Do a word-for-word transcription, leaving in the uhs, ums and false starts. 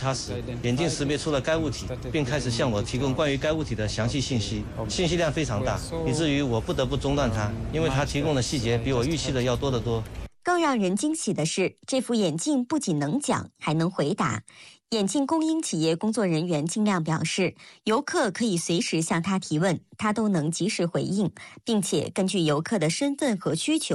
它时，眼镜识别出了该物体，并开始向我提供关于该物体的详细信息，信息量非常大，以至于我不得不中断它，因为它提供的细节比我预期的要多得多。 更让人惊喜的是，这副眼镜不仅能讲，还能回答。眼镜供应企业工作人员金亮表示，游客可以随时向他提问，他都能及时回应，并且根据游客的身份和需求